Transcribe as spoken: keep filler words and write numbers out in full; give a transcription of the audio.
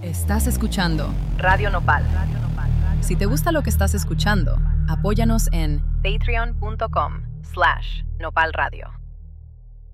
Estás escuchando Radio Nopal. Si te gusta lo que estás escuchando, apóyanos en Patreon punto com slash Nopal Radio.